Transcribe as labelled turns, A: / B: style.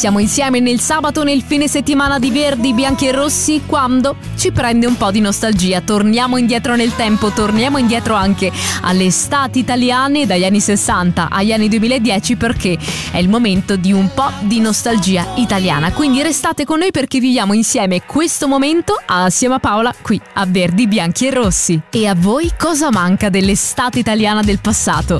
A: Siamo insieme nel sabato, nel fine settimana di Verdi, Bianchi e Rossi, quando ci prende un po' di nostalgia. Torniamo indietro nel tempo, torniamo indietro anche alle estati italiane dagli anni 60 agli anni 2010, perché è il momento di un po' di nostalgia italiana. Quindi restate con noi perché viviamo insieme questo momento assieme a Paola qui a Verdi, Bianchi e Rossi. E a voi cosa manca dell'estate italiana del passato?